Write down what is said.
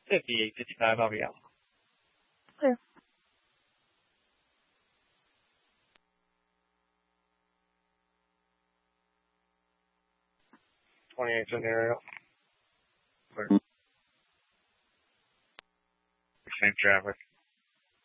58, 55, I'll be out. Okay. 28's in the aerial. Clear. Same traffic.